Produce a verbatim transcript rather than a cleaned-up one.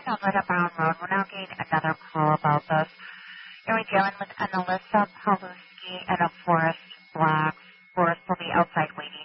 on Little Road. We're now getting another call about this. Are we dealing with an Alyssa Paluski and a Forrest Black? Forrest will be outside waiting